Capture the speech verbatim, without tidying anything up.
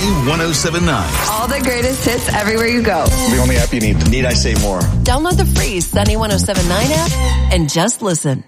one oh seven point nine. All the greatest hits everywhere you go. The only app you need. Need I say more? Download the free Sunny one oh seven point nine app and just listen.